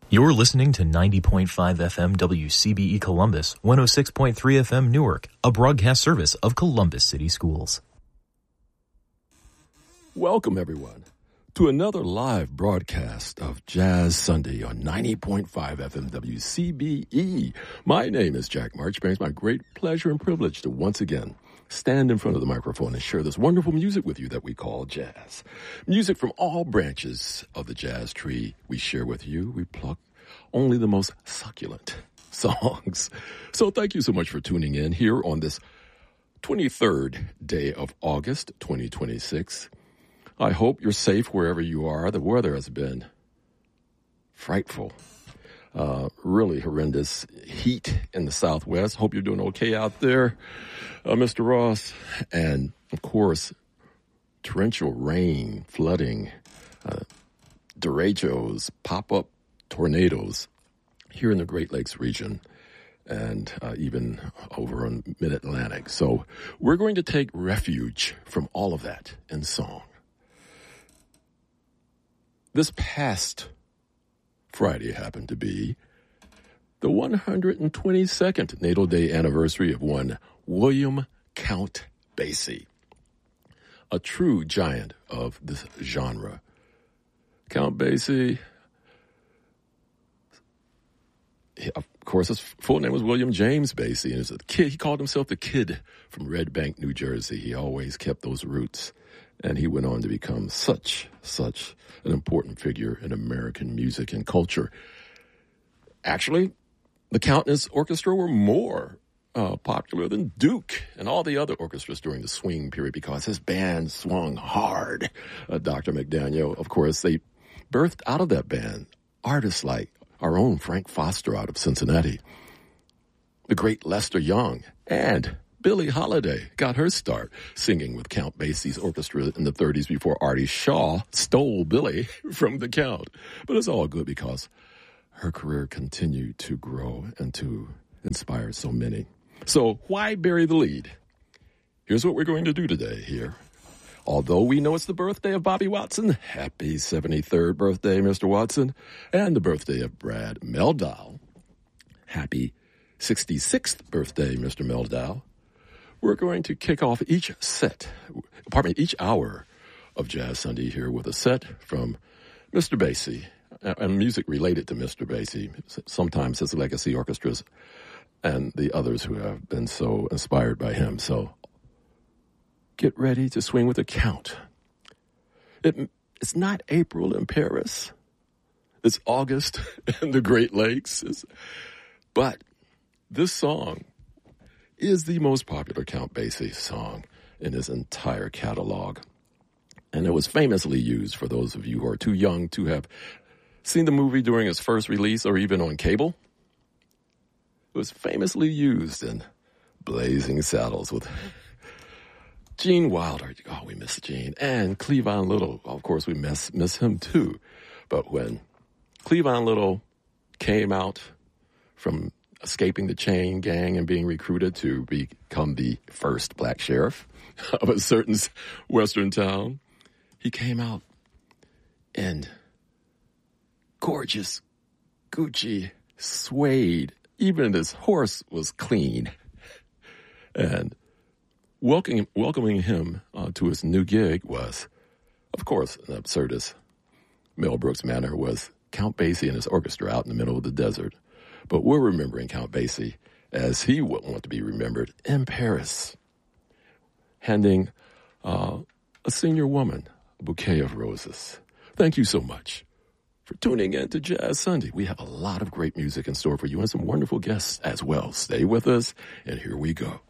You're listening to 90.5 FM WCBE Columbus, 106.3 FM Newark, a broadcast service of Columbus City Schools. Welcome, everyone, to another live broadcast of Jazz Sunday on 90.5 FM WCBE. My name is Jack Marchbanks. It's my great pleasure and privilege to once again stand in front of the microphone and share this wonderful music with you that we call jazz. Music from all branches of the jazz tree we share with you. We pluck only the most succulent songs. So thank you so much for tuning in here on this 23rd day of August, 2026. I hope you're safe wherever you are. The weather has been frightful. Really horrendous heat in the Southwest. Hope you're doing okay out there, Mr. Ross. And, of course, torrential rain, flooding, derechos, pop-up tornadoes here in the Great Lakes region and even over in Mid-Atlantic. So we're going to take refuge from all of that in song. This past Friday happened to be the 122nd natal day anniversary of one William Count Basie, a true giant of this genre. Count Basie, of course, his full name was William James Basie, and as a kid, he called himself the Kid from Red Bank, New Jersey. He always kept those roots, and he went on to become such an important figure in American music and culture. Actually, the Count and his orchestra were more popular than Duke and all the other orchestras during the swing period because his band swung hard. Dr. McDaniel, of course, they birthed out of that band artists like our own Frank Foster out of Cincinnati, the great Lester Young, and Billie Holiday got her start singing with Count Basie's orchestra in the 30s before Artie Shaw stole Billie from the Count. But it's all good because her career continued to grow and to inspire so many. So why bury the lead? Here's what we're going to do today here. Although we know it's the birthday of Bobby Watson, happy 73rd birthday, Mr. Watson, and the birthday of Brad Mehldau, happy 66th birthday, Mr. Mehldau. We're going to kick off each hour of Jazz Sunday here with a set from Mr. Basie and music related to Mr. Basie, sometimes his legacy orchestras and the others who have been so inspired by him. So get ready to swing with a Count. It's not April in Paris. It's August in the Great Lakes. But this song is the most popular Count Basie song in his entire catalog. And it was famously used, for those of you who are too young to have seen the movie during its first release or even on cable. It was famously used in Blazing Saddles with Gene Wilder. Oh, we miss Gene. And Cleavon Little. Of course, we miss him too. But when Cleavon Little came out from escaping the chain gang and being recruited to become the first black sheriff of a certain western town, he came out in gorgeous Gucci suede. Even his horse was clean. And welcoming him to his new gig was, of course, an absurdist Mel Brooks manner, was Count Basie and his orchestra out in the middle of the desert. But we're remembering Count Basie as he would want to be remembered in Paris, handing a senior woman a bouquet of roses. Thank you so much for tuning in to Jazz Sunday. We have a lot of great music in store for you and some wonderful guests as well. Stay with us, and here we go.